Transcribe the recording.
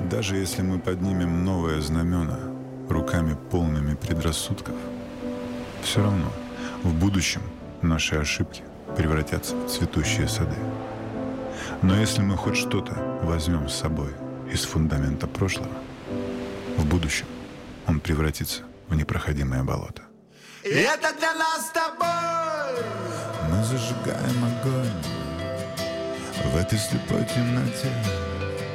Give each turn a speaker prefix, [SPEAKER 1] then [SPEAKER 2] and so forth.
[SPEAKER 1] Даже если мы поднимем новое знамена руками полными предрассудков, все равно в будущем наши ошибки превратятся в цветущие сады. Но если мы хоть что-то возьмем с собой из фундамента прошлого, в будущем он превратится в непроходимое болото.
[SPEAKER 2] И это для нас с тобой.
[SPEAKER 1] Мы зажигаем огонь в этой слепой темноте.